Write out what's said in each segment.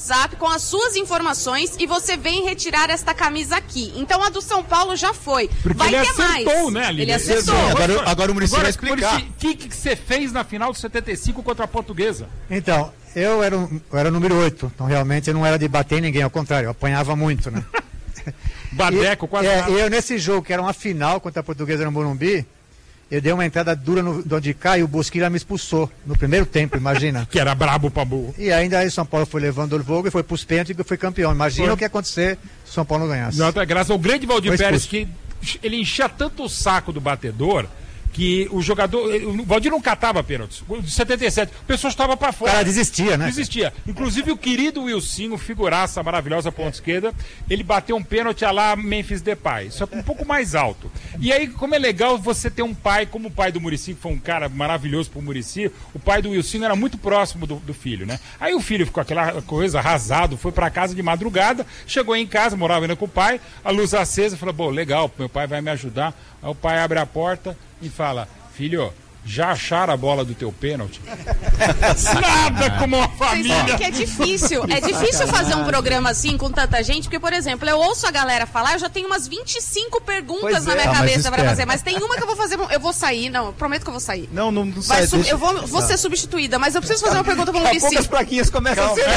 WhatsApp com as suas informações e você vem retirar esta camisa aqui. Então a do São Paulo já foi. Porque vai ele ter acertou, mais. né, Aline? Ele acertou. Agora o Muricy vai explicar. O que você fez na final de 75 contra a Portuguesa? Então, eu era o número 8, então realmente eu não era de bater em ninguém, ao contrário, eu apanhava muito, né? Badeco, quase nada. Eu nesse jogo, que era uma final contra a Portuguesa no Morumbi, eu dei uma entrada dura no onde cai e o Bosquilha me expulsou no primeiro tempo, imagina. Que era brabo pra burro. E ainda aí o São Paulo foi levando o jogo e foi pros pênaltis e foi campeão. Imagina o que ia acontecer se o São Paulo não ganhasse. Não, graças ao grande Valdir Foi Pérez, expulso. que ele enchia tanto o saco do batedor que o jogador. O Valdir não catava pênaltis. De 77, o pessoal estava pra O fora. cara desistia, né? Desistia. Inclusive o querido Wilsinho, figuraça maravilhosa ponta esquerda, ele bateu um pênalti a lá Memphis Depay, só que um pouco mais alto. E aí, como é legal você ter um pai, como o pai do Muricy, que foi um cara maravilhoso pro Muricy, o pai do Wilsinho era muito próximo do filho, né? Aí o filho ficou aquela coisa arrasado, foi pra casa de madrugada, chegou em casa, morava ainda com o pai, a luz acesa, falou, bom, legal, meu pai vai me ajudar. Aí o pai abre a porta e fala, filho, já acharam a bola do teu pênalti? Nada como uma Vocês família. sabem que é difícil. É difícil fazer um programa assim com tanta gente, porque, por exemplo, eu ouço a galera falar, eu já tenho umas 25 perguntas na minha cabeça pra fazer, mas tem uma que eu vou fazer, eu vou sair, não, eu prometo que eu vou sair. Não sai. Eu vou ser substituída, mas eu preciso fazer uma pergunta pro Muricy. Poucas plaquinhas começam a ser.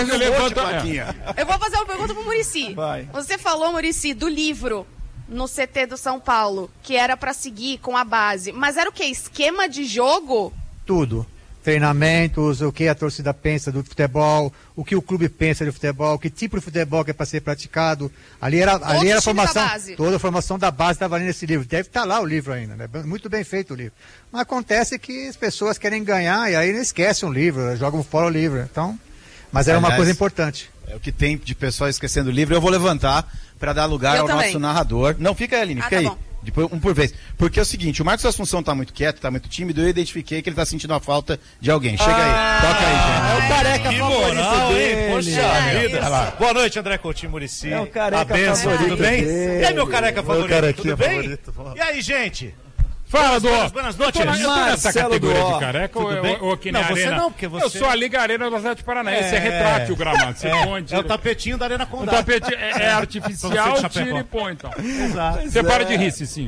Eu vou fazer uma pergunta pro Muricy. Vai. Você falou, Muricy, do livro no CT do São Paulo, que era pra seguir com a base, mas era o quê? Esquema de jogo? Tudo. Treinamentos, o que a torcida pensa do futebol, o que o clube pensa do futebol, que tipo de futebol que é para ser praticado. Ali era a formação, toda a formação da base estava ali nesse livro. Deve estar lá o livro ainda, né? Muito bem feito o livro. Mas acontece que as pessoas querem ganhar e aí não esquecem o livro, jogam fora o livro. Então, mas era uma coisa importante. É o que tem de pessoal esquecendo o livro. Eu vou levantar para dar lugar ao nosso narrador. Não, fica aí, Aline, fica aí. Bom. Depois, um por vez. Porque é o seguinte, o Marcos Assunção tá muito quieto, tá muito tímido, eu identifiquei que ele tá sentindo a falta de alguém. Chega aí, toca aí, gente. É o careca Que favorito moral, hein? dele. Poxa vida. isso. Boa noite, André Coutinho Muricy. É o careca A benção, favorito tudo bem? dele. E aí, meu careca favorito, carequinha tudo bem? favorito, vamos. E aí, gente? Fala, Dô. Buenas Eu tô nessa Marcelo categoria Duó. de careca Tudo bem? ou aqui na Não, você Arena? não, porque você- Eu sou a Liga Arena do Atlético Paranaense. Você retrátil o gramado. Você põe, É o tapetinho da Arena o Condá. tapete é artificial, Pra você de tira e Chapecó. põe, então. Exato. Você para de rir, Cicinho.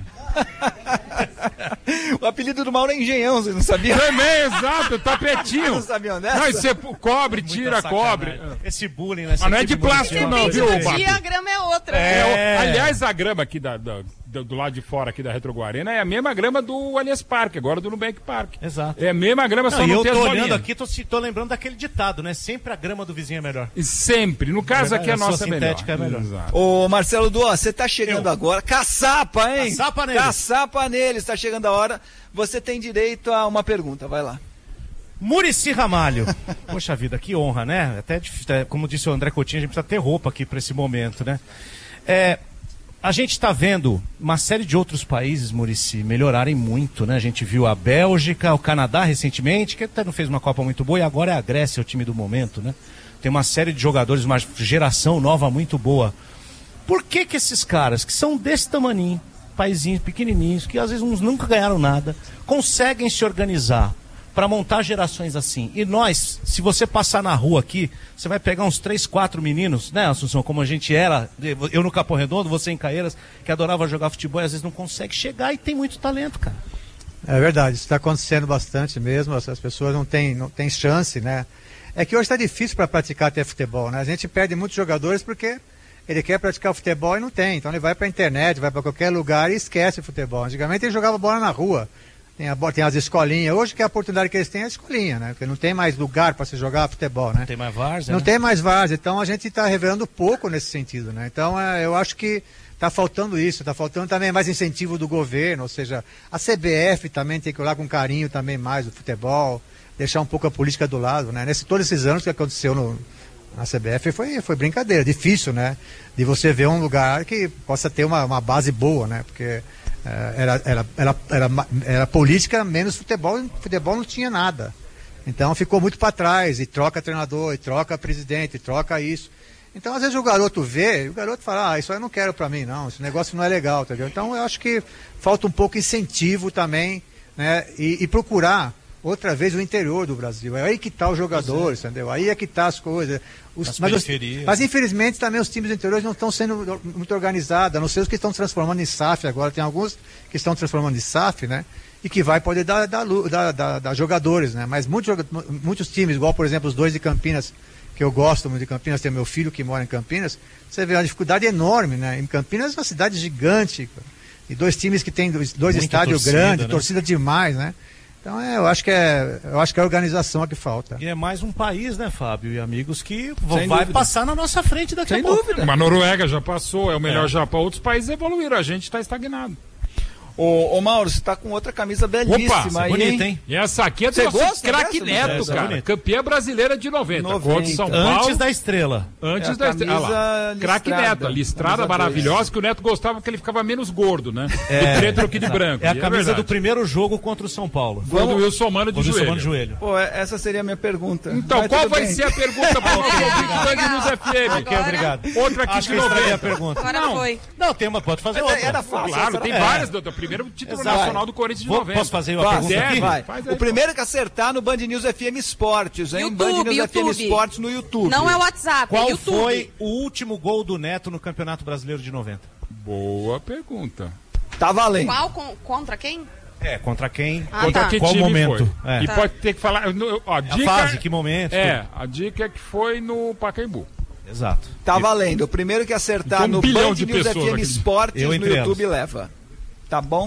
O apelido do Mauro é Engenhão, vocês não sabiam? Também, exato, tapetinho. Não sabiam dessa? Não, e você cobre, tira, Muita cobre. sacanagem. Esse bullying, né? Mas não é de plástico, não, viu, Depende do Bato? dia, a grama é outra. Aliás, a grama aqui do lado de fora aqui da Retroguarena é a mesma grama do Allianz Parque, agora do Nubank Park. Exato. É a mesma grama, só Não, e não eu tem as tô bolinhas. olhando aqui, tô lembrando daquele ditado, né? Sempre a grama do vizinho é melhor. E sempre. No caso aqui a A sua nossa é melhor. sintética é melhor. Exato. Ô Marcelo Duó, você tá chegando agora. Caçapa, hein? Caçapa neles. Caçapa neles, tá chegando a hora. Você tem direito a uma pergunta, vai lá. Muricy Ramalho. Poxa vida, que honra, né? Até, como disse o André Coutinho, a gente precisa ter roupa aqui para esse momento, né? A gente está vendo uma série de outros países, Muricy, melhorarem muito, né? A gente viu a Bélgica, o Canadá recentemente, que até não fez uma Copa muito boa, e agora é a Grécia, o time do momento, né? Tem uma série de jogadores, uma geração nova muito boa. Por que esses caras, que são desse tamaninho, paizinhos pequenininhos, que às vezes uns nunca ganharam nada, conseguem se organizar para montar gerações assim? E nós, se você passar na rua aqui, você vai pegar uns 3, 4 meninos, né, Assunção, como a gente era, eu no Capão Redondo, você em Caieiras, que adorava jogar futebol e às vezes não consegue chegar e tem muito talento, cara. É verdade, isso está acontecendo bastante mesmo, as pessoas não têm chance, né? É que hoje está difícil para praticar até futebol, né? A gente perde muitos jogadores porque ele quer praticar futebol e não tem. Então ele vai para a internet, vai para qualquer lugar e esquece o futebol. Antigamente ele jogava bola na rua, tem as escolinhas. Hoje que a oportunidade que eles têm é a escolinha, né? Porque não tem mais lugar para se jogar futebol, né? Não tem mais várzea, Não né? tem mais várzea, então a gente está revelando pouco nesse sentido, né? Então eu acho que está faltando isso, está faltando também mais incentivo do governo, ou seja, a CBF também tem que olhar com carinho também mais o futebol, deixar um pouco a política do lado, né? Todos esses anos que aconteceu na CBF foi brincadeira, difícil, né? De você ver um lugar que possa ter uma base boa, né? Porque era política menos futebol não tinha nada. Então ficou muito para trás, e troca treinador, e troca presidente, e troca isso. Então às vezes o garoto vê, e o garoto fala, isso aí eu não quero para mim não, esse negócio não é legal, entendeu? Então eu acho que falta um pouco de incentivo também, né? E procurar outra vez o interior do Brasil. É aí que tá os jogadores, entendeu? Aí é que tá as coisas. Mas infelizmente também os times do interior não estão sendo muito organizados, a não ser os que estão transformando em SAF agora. Tem alguns que estão transformando em SAF, né? E que vai poder dar jogadores, né? Mas muitos times, igual por exemplo os 2 de Campinas, que eu gosto muito de Campinas, tem meu filho que mora em Campinas, você vê uma dificuldade enorme, né? Em Campinas é uma cidade gigante, e 2 times que tem 2 estádios grandes, né? Torcida demais, né? Então eu acho que é a organização que falta. E é mais um país, né, Fábio e amigos, que vai passar na nossa frente daqui a pouco. Mas a Noruega já passou, é o melhor já para outros países evoluíram, a gente está estagnado. Ô Mauro, você tá com outra camisa belíssima. Opa, aí, bonita, hein? E essa aqui é do nosso craque Neto, cara. Campeã brasileira de 90. Contra São Paulo. Antes da estrela. Antes da estrela. Craque Neto, listrada maravilhosa, que o Neto gostava porque ele ficava menos gordo, né? Do preto do que de branco. É a camisa do primeiro jogo contra o São Paulo. Foi do Wilson Mano de joelho. Pô, essa seria a minha pergunta. Então, qual vai ser a pergunta para o nosso ouvinte Band News FM? Obrigado. Outra aqui de 90. A pergunta. Agora foi. Não, tem uma, pode fazer outra. Era fácil. Claro, tem várias. Primeiro título nacional do Corinthians de 90. Posso fazer uma pergunta aqui? Vai. O primeiro que acertar no Band News FM Esportes, hein? YouTube, Band News FM Esportes no YouTube. Não é o WhatsApp, Qual é YouTube. foi o último gol do Neto no Campeonato Brasileiro de 90? Boa pergunta. Tá valendo. Contra quem? Contra quem? Contra que qual time momento? E pode ter que falar... A dica, fase, que momento? A dica é que foi no Pacaembu. Exato. Tá valendo. O primeiro que acertar no Band News FM Esportes no YouTube leva. Tá bom?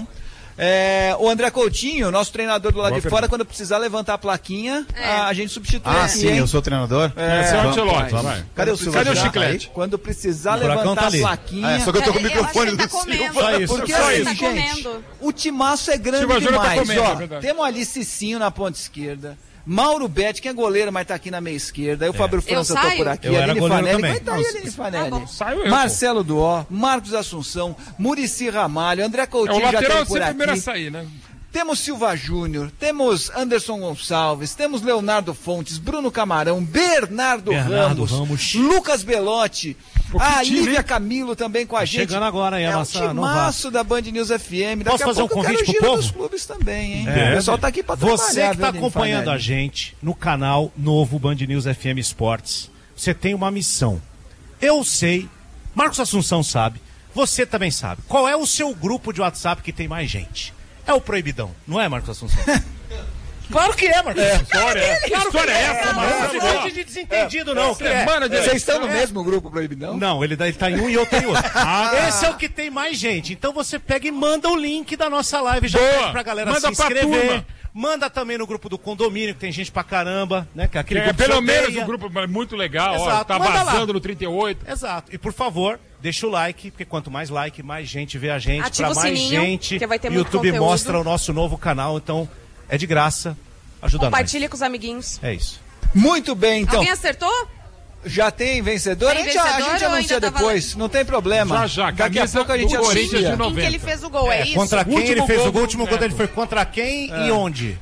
O André Coutinho, nosso treinador do lado de fora, quando precisar levantar a plaquinha, a gente substitui aqui, sim, eu sou treinador? Esse é o Ancelotti. Cadê o chiclete? Quando precisar levantar a plaquinha... só que eu tô com o microfone do Silva. Porque assim, gente, o timaço é grande demais. Temos ali Cicinho na ponta esquerda. Mauro Betti, que é goleiro, mas tá aqui na meia esquerda. Aí o Fábio França, eu tô por aqui. Aline Fanelli, vai estar aí, Aline Fanelli. Marcelo Duó, Marcos Assunção, Muricy Ramalho, André Coutinho já tem por aqui. Primeiro a sair, né? Temos Silva Júnior, temos Anderson Gonçalves, temos Leonardo Fontes, Bruno Camarão, Bernardo Ramos, Lucas Belotti, a Lívia Camilo também com a gente. Chegando agora aí a nossa timaço da Band News FM. Posso fazer um convite pro povo? Dos clubes também, hein? O pessoal tá aqui pra trabalhar. Você que tá acompanhando a gente no canal novo Band News FM Esportes, você tem uma missão. Eu sei, Marcos Assunção sabe, você também sabe. Qual é o seu grupo de WhatsApp que tem mais gente? É o Proibidão, não é, Marcos Assunção? Claro que é, Marcos. Que história é essa, Marcos? Não é de desentendido, não. Vocês estão no mesmo grupo, Proibidão? Não, ele tá em um e outro em outro. Esse é o que tem mais gente. Então você pega e manda o link da nossa live, já pede pra galera se inscrever. Manda também no grupo do condomínio, que tem gente pra caramba, né? Que aquele grupo pelo menos o grupo é muito legal, ó, tá vazando no 38. Exato. E por favor, deixa o like, porque quanto mais like, mais gente vê a gente. Ativa pra mais sininho, gente, que vai ter o muito YouTube conteúdo. mostra o nosso novo canal, então é de graça. Ajuda nós. Compartilha com os amiguinhos. É isso. Muito bem, então. Alguém acertou? Já tem vencedor? Tem a gente anuncia depois, não tem problema. Já. Daqui a pouco a gente anuncia. Em que ele fez o gol, é isso? Contra quem ele fez o gol? O último gol dele foi contra quem e onde?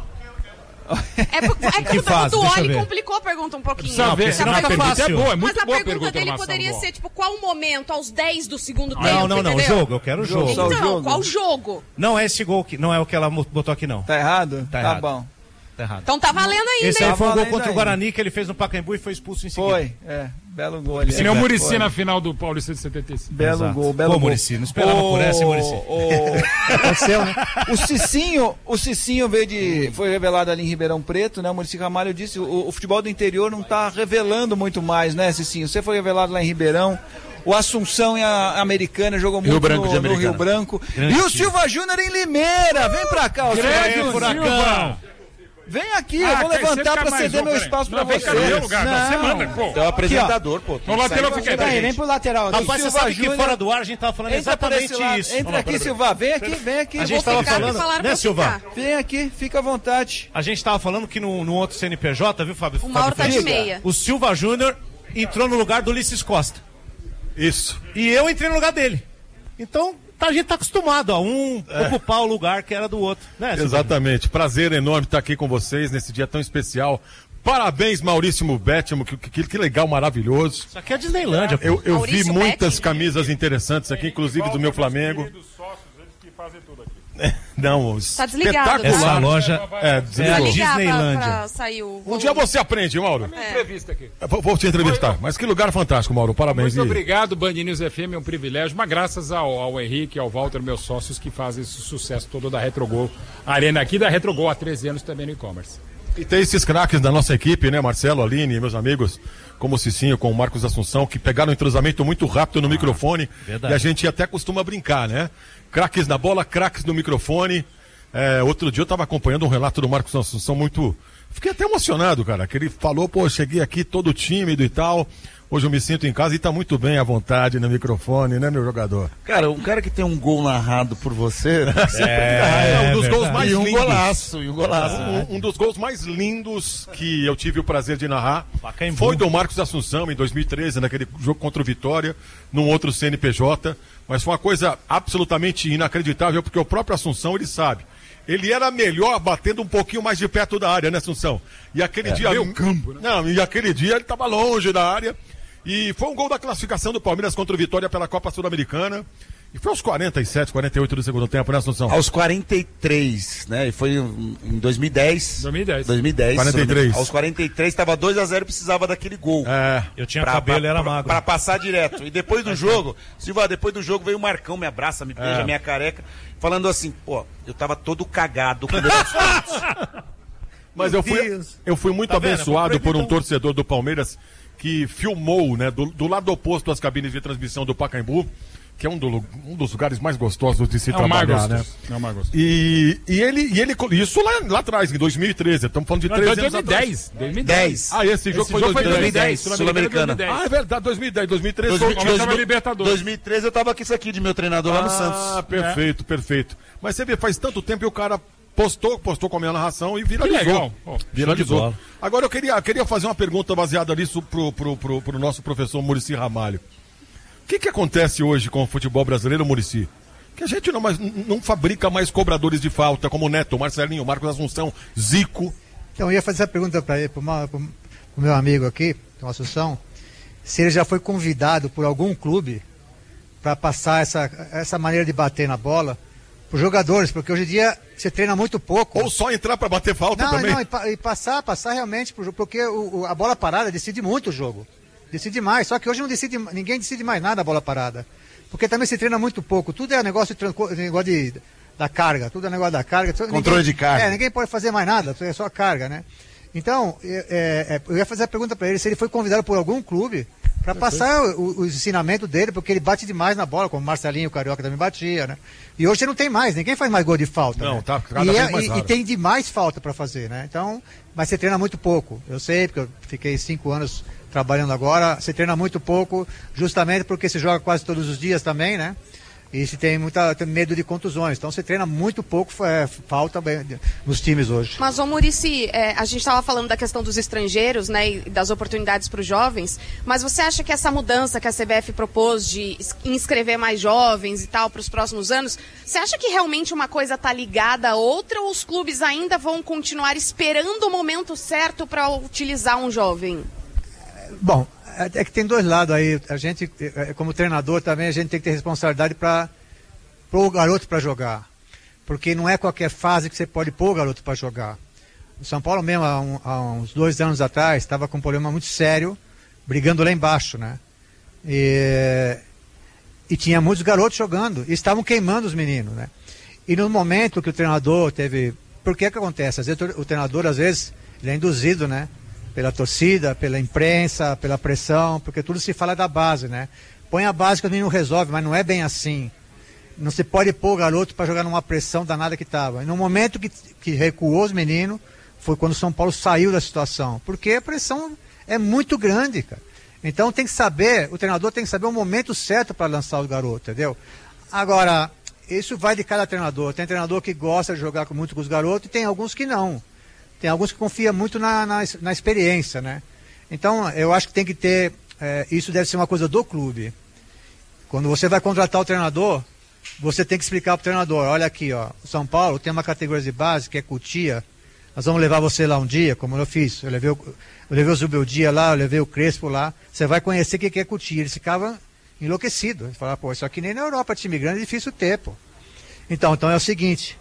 Que o Duoli complicou a pergunta um pouquinho. Não, porque senão a pergunta é boa, é muito mas boa a pergunta dele poderia ser, tipo, qual o momento? Aos 10 do segundo tempo, Não, o jogo, eu quero o jogo. Então, qual jogo? Não é esse gol, não é o que ela botou aqui, não. Tá errado? Tá errado. Bom. Tá errado. Então tá valendo ainda, esse hein? aí foi um gol contra o Guarani que ele fez no Pacaembu e foi expulso em seguida. Foi, belo gol ali. Se nem o Muricy na final do Paulista de 75. Belo gol, belo gol. Muricy, não esperava por essa, Muricy. Aconteceu, né? O Cicinho foi revelado ali em Ribeirão Preto, né? O Muricy Ramalho disse, o futebol do interior não tá revelando muito mais, né, Cicinho? Você foi revelado lá em Ribeirão. O Assunção e a Americana jogou muito no Rio Branco. E o Silva Júnior em Limeira. Vem pra cá, o Silva Júnior. Vem aqui, eu vou levantar pra ceder meu espaço pra você. Você manda, pô. É o apresentador, pô. No lateral fica aí. Vem pro lateral. Rapaz, você sabe que fora do ar a gente tava falando exatamente isso. Entra aqui, Silva. Vem aqui. A gente tava falando, né, Silva? Vem aqui, fica à vontade. A gente tava falando que no outro CNPJ, viu, Fábio? O Mauro tá de meia. O Silva Júnior entrou no lugar do Ulisses Costa. Isso. E eu entrei no lugar dele. Então, a gente tá acostumado a ocupar o lugar que era do outro. Né, exatamente. Prazer enorme estar aqui com vocês nesse dia tão especial. Parabéns, Maurício Bétimo, que legal, maravilhoso. Isso aqui é a Disneylândia. Eu vi muitas camisas interessantes aqui, inclusive do meu Flamengo. Dos sócios, eles que fazem tudo aqui. Não, tá desligado. Essa loja é a Disneylândia. Pra sair o um dia você aprende, Mauro. Entrevista aqui. Vou te entrevistar. Mas que lugar fantástico, Mauro. Parabéns. Muito obrigado, Band News FM, é um privilégio, mas graças ao Henrique, ao Walter, meus sócios, que fazem esse sucesso todo da Retrogol. A arena aqui da Retrogol há 13 anos também no e-commerce. E tem esses craques da nossa equipe, né? Marcelo, Aline, meus amigos, como o Cicinho, com o Marcos Assunção, que pegaram um entrosamento muito rápido no microfone. Verdade. E a gente até costuma brincar, né? Craques na bola, craques no microfone. Outro dia eu estava acompanhando um relato do Marcos Assunção muito... Fiquei até emocionado, cara, que ele falou, pô, cheguei aqui todo tímido e tal... Hoje eu me sinto em casa e tá muito bem à vontade no microfone, né, meu jogador? Cara, um cara que tem um gol narrado por você, né? Um dos gols mais lindos. E um golaço. Um dos gols mais lindos que eu tive o prazer de narrar Pacaembu. foi do Marcos Assunção, em 2013, naquele jogo contra o Vitória, num outro CNPJ. Mas foi uma coisa absolutamente inacreditável, porque o próprio Assunção, ele sabe. Ele era melhor batendo um pouquinho mais de perto da área, né, Assunção? E aquele dia... Meio campo, né? Não, e aquele dia ele estava longe da área. E foi um gol da classificação do Palmeiras contra o Vitória pela Copa Sul-Americana. E foi aos 47, 48 do segundo tempo, né, Assunção? Aos 43, né? E foi em 2010. 2010. 43. Aos 43, estava 2-0 e precisava daquele gol. Eu tinha cabelo e era magro. Pra passar direto. E depois do jogo, Silva, depois do jogo veio o Marcão, me abraça, me beija, minha careca, falando assim, pô, eu tava todo cagado com Mas eu fui muito abençoado por um torcedor do Palmeiras que filmou, né, do lado oposto às cabines de transmissão do Pacaembu, que é um dos lugares mais gostosos de se trabalhar, né? É o mais gostoso. E ele isso lá atrás, em 2013, estamos falando de 13 anos atrás. 2010. Ah, esse jogo foi 2010, Sul-Americana. Ah, é verdade, 2010, 2013 2013 eu tava com isso aqui de meu treinador lá no Santos. Ah, perfeito. Mas você vê, faz tanto tempo e o cara postou com a minha narração e viralizou. Que legal. Viralizou. Agora eu queria fazer uma pergunta baseada nisso pro nosso professor Muricy Ramalho. O que acontece hoje com o futebol brasileiro, Muricy? Que a gente não fabrica mais cobradores de falta, como o Neto, Marcelinho, Marcos Assunção, Zico. Então eu ia fazer essa pergunta para ele, pro meu amigo aqui, o Assunção, se ele já foi convidado por algum clube para passar essa maneira de bater na bola para os jogadores, porque hoje em dia você treina muito pouco. Ou só entrar para bater falta também. Não, e passar realmente pro jogo, porque a bola parada decide muito o jogo. Decide mais, só que hoje ninguém decide mais nada a bola parada. Porque também se treina muito pouco. Tudo é negócio da carga, tudo é negócio da carga. Controle de carga. Ninguém pode fazer mais nada, é só carga, né? Então, eu ia fazer a pergunta para ele se ele foi convidado por algum clube para passar o ensinamento dele, porque ele bate demais na bola, como o Marcelinho, o Carioca também batia, né? E hoje não tem mais, ninguém faz mais gol de falta. Não, né? tá cada vez mais raro. E tem demais falta para fazer, né? Então, mas você treina muito pouco. Eu sei, porque eu fiquei 5 anos trabalhando agora, você treina muito pouco, justamente porque você joga quase todos os dias também, né? E se tem medo de contusões. Então você treina muito pouco, falta nos times hoje. Mas, ô Muricy, a gente estava falando da questão dos estrangeiros, né, e das oportunidades para os jovens, mas você acha que essa mudança que a CBF propôs de inscrever mais jovens e tal para os próximos anos, você acha que realmente uma coisa está ligada à outra ou os clubes ainda vão continuar esperando o momento certo para utilizar um jovem? Bom, é que tem dois lados aí. A gente, como treinador também, a gente tem que ter responsabilidade para pôr o garoto para jogar. Porque não é qualquer fase que você pode pôr o garoto para jogar. O São Paulo mesmo, há uns 2 anos atrás, estava com um problema muito sério, brigando lá embaixo, né? E tinha muitos garotos jogando, e estavam queimando os meninos, né? E no momento que o treinador teve... Por que acontece? Às vezes o treinador, ele é induzido, né? Pela torcida, pela imprensa, pela pressão, porque tudo se fala da base, né? Põe a base que o menino resolve, mas não é bem assim. Não se pode pôr o garoto para jogar numa pressão danada que estava. E no momento que recuou os meninos, foi quando o São Paulo saiu da situação. Porque a pressão é muito grande, cara. Então tem que saber, o treinador tem que saber o momento certo para lançar o garoto, entendeu? Agora, isso vai de cada treinador. Tem treinador que gosta de jogar muito com os garotos e tem alguns que não. Tem alguns que confiam muito na experiência, né? Então, eu acho que tem que ter... isso deve ser uma coisa do clube. Quando você vai contratar o treinador, você tem que explicar para o treinador, olha aqui, ó, o São Paulo tem uma categoria de base que é Cotia, nós vamos levar você lá um dia, como eu fiz. Eu levei o Zubeldia lá, eu levei o Crespo lá, você vai conhecer o que é Cotia. Eles ficavam enlouquecidos. Eles falavam, pô, isso aqui nem na Europa, time grande é difícil ter, pô. Então é o seguinte...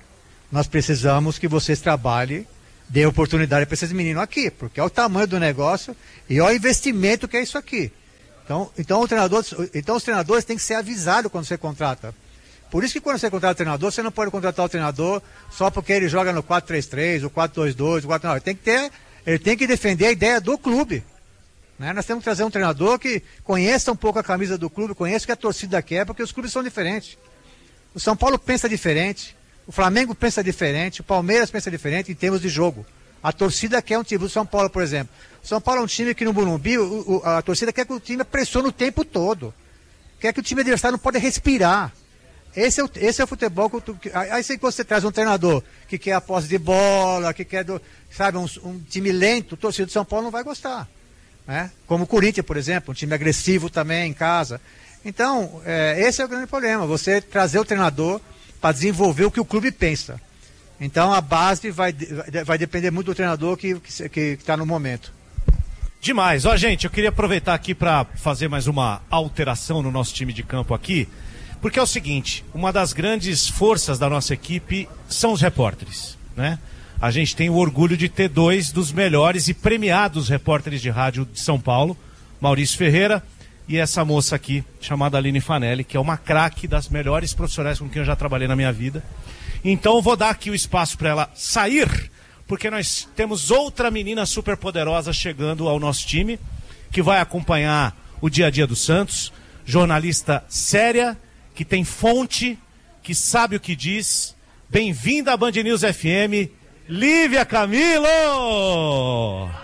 nós precisamos que vocês trabalhem, dê oportunidade para esses meninos aqui, porque é o tamanho do negócio e é o investimento que é isso aqui. Então os treinadores têm que ser avisados quando você contrata. Por isso que quando você contrata o treinador, você não pode contratar o treinador só porque ele joga no 4-3-3, o 4-2-2, o 4-9. Ele tem que defender a ideia do clube. Né? Nós temos que trazer um treinador que conheça um pouco a camisa do clube, conheça o que a torcida quer, porque os clubes são diferentes. O São Paulo pensa diferente, o Flamengo pensa diferente, o Palmeiras pensa diferente em termos de jogo. A torcida quer um time. O São Paulo, por exemplo. O São Paulo é um time que no Morumbi, a torcida quer que o time pressione o tempo todo. Quer que o time adversário não pode respirar. Esse é o futebol que aí você traz um treinador que quer a posse de bola, que quer um time lento, o torcedor de São Paulo não vai gostar. Né? Como o Corinthians, por exemplo, um time agressivo também em casa. Então, esse é o grande problema, você trazer o treinador para desenvolver o que o clube pensa. Então a base vai depender muito do treinador que está no momento. Demais. Gente, eu queria aproveitar aqui para fazer mais uma alteração no nosso time de campo aqui, porque é o seguinte, uma das grandes forças da nossa equipe são os repórteres, né? A gente tem o orgulho de ter 2 dos melhores e premiados repórteres de rádio de São Paulo, Maurício Ferreira e essa moça aqui, chamada Aline Fanelli, que é uma craque das melhores profissionais com quem eu já trabalhei na minha vida. Então eu vou dar aqui o espaço para ela sair, porque nós temos outra menina super poderosa chegando ao nosso time, que vai acompanhar o dia a dia do Santos, jornalista séria, que tem fonte, que sabe o que diz. Bem-vinda à Band News FM, Lívia Camilo!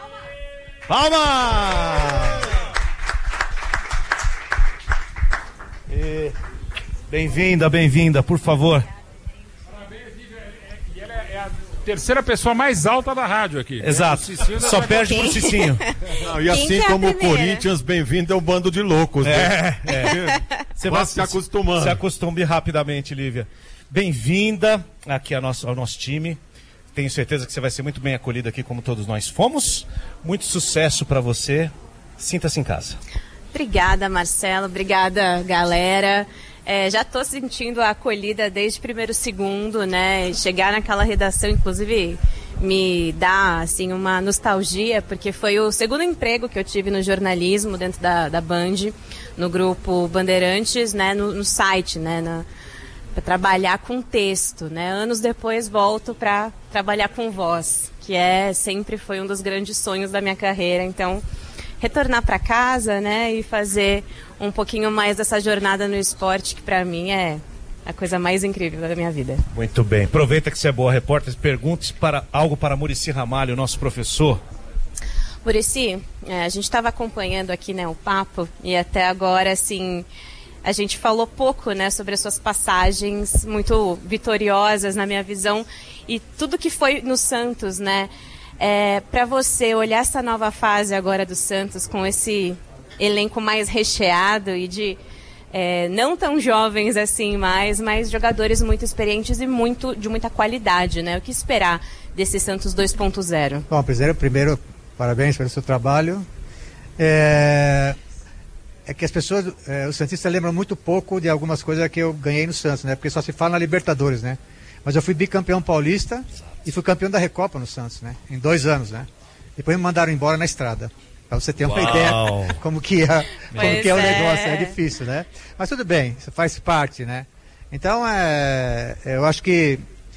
Palmas! Bem-vinda, por favor. Terceira pessoa mais alta da rádio aqui. Exato. Só perde pro Cicinho. Não, e assim como o Corinthians, bem-vindo ao bando de loucos. Né? Você vai se acostumando. Se acostume rapidamente, Lívia. Bem-vinda aqui ao nosso time. Tenho certeza que você vai ser muito bem acolhida aqui, como todos nós fomos. Muito sucesso para você. Sinta-se em casa. Obrigada, Marcelo. Obrigada, galera. Já estou sentindo a acolhida desde o primeiro segundo, né? Chegar naquela redação, inclusive, me dá assim, uma nostalgia, porque foi o segundo emprego que eu tive no jornalismo, dentro da Band, no grupo Bandeirantes, né? No site, né? Para trabalhar com texto, né? Anos depois volto para trabalhar com voz, que sempre foi um dos grandes sonhos da minha carreira. Então, retornar para casa, né, e fazer um pouquinho mais dessa jornada no esporte, que para mim é a coisa mais incrível da minha vida. Muito bem. Aproveita que você é boa repórter, pergunte algo para Muricy Ramalho, nosso professor. Muricy, a gente estava acompanhando aqui, né, o papo, e até agora, assim, a gente falou pouco, né, sobre as suas passagens muito vitoriosas, na minha visão, e tudo que foi no Santos, né? Para você olhar essa nova fase agora do Santos com esse elenco mais recheado e de não tão jovens assim mais, mas jogadores muito experientes e de muita qualidade, né? O que esperar desse Santos 2.0? Bom, primeiro, parabéns pelo seu trabalho. É que as pessoas, os santistas lembram muito pouco de algumas coisas que eu ganhei no Santos, né? Porque só se fala na Libertadores, né? Mas eu fui bicampeão paulista e fui campeão da Recopa no Santos, né? Em 2 anos, né? Depois me mandaram embora na estrada. Pra você ter uma ideia como que é o negócio. É difícil, né? Mas tudo bem, isso faz parte, né? Então, eu acho que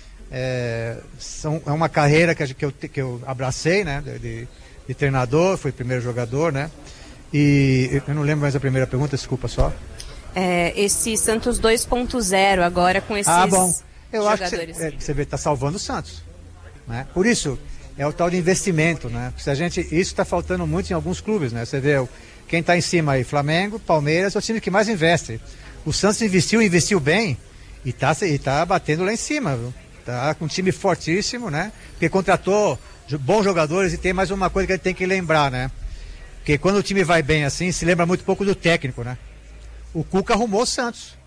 é uma carreira que eu abracei, né? De treinador, fui primeiro jogador, né? E eu não lembro mais a primeira pergunta, desculpa só. Esse Santos 2.0 agora com esses jogadores. Eu acho que você está salvando o Santos, né? Por isso, é o tal de investimento, né? Isso está faltando muito em alguns clubes, né? Você vê quem está em cima aí, Flamengo, Palmeiras, é o time que mais investe. O Santos investiu bem e tá batendo lá em cima, viu? Tá com um time fortíssimo, né? Porque contratou bons jogadores e tem mais uma coisa que a gente tem que lembrar, né? Porque quando o time vai bem assim, se lembra muito pouco do técnico, né? O Cuca arrumou o Santos.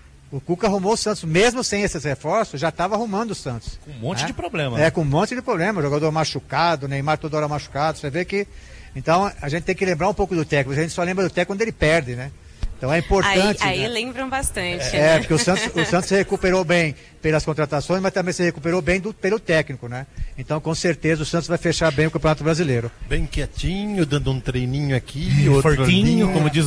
Mesmo sem esses reforços, já estava arrumando o Santos. Com um monte de problema. Com um monte de problema. Jogador machucado, Neymar toda hora machucado. Você vê que. Então, a gente tem que lembrar um pouco do técnico. A gente só lembra do técnico quando ele perde, né? Então é importante. Aí né? lembram bastante. Porque o Santos se recuperou bem pelas contratações, mas também se recuperou bem pelo técnico, né? Então, com certeza, o Santos vai fechar bem o Campeonato Brasileiro. Bem quietinho, dando um treininho aqui, outro Fortinho, ali. como diz